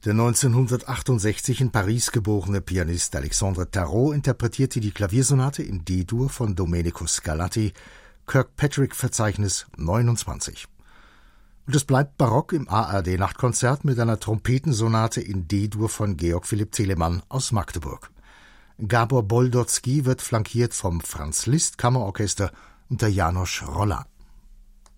Der 1968 in Paris geborene Pianist Alexandre Tarot interpretierte die Klaviersonate in D-Dur von Domenico Scarlatti, Kirkpatrick-Verzeichnis 29. Und es bleibt barock im ARD-Nachtkonzert mit einer Trompetensonate in D-Dur von Georg Philipp Telemann aus Magdeburg. Gabor Boldotzky wird flankiert vom Franz-Liszt-Kammerorchester unter János Rolla.